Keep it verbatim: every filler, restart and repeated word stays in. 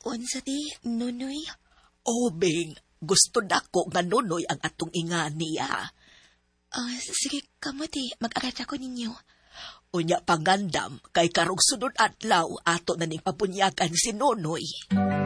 Unsa di, Nunoy? Obing, gusto dako nga nunoy ang atong inga niya. Ah, sige, kamuti, mag-arat ako ninyo. Unya pangandam, kay karong sunod adlaw ato na ning papunyagan si Nonoy.